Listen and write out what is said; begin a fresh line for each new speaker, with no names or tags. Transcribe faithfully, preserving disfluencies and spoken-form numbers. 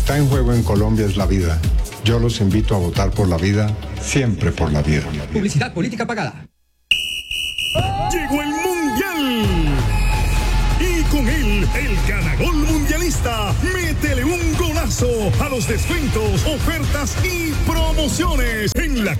está en juego en Colombia es la vida. Yo los invito a votar por la vida, siempre por la vida.
Publicidad política pagada.
Llegó el Mundial. Y con él, el ganagol mundialista. Métele un golazo a los descuentos, ofertas y promociones en la